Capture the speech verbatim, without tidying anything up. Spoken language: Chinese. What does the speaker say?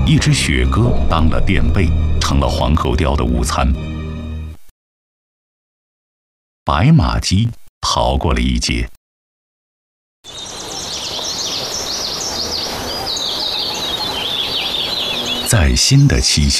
一只雪鸽当了垫背，成了黄喉貂的午餐。白马鸡逃过了一劫。在新的七夕。